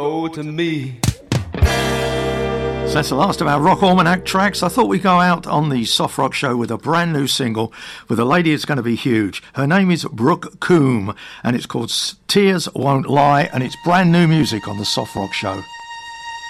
Oh, to me. So that's the last of our Rock Almanac tracks. I thought we'd go out on the Soft Rock Show with a brand new single with a lady that's going to be huge. Her name is Brooke Coombe, and it's called Tears Won't Lie, and it's brand new music on the Soft Rock Show.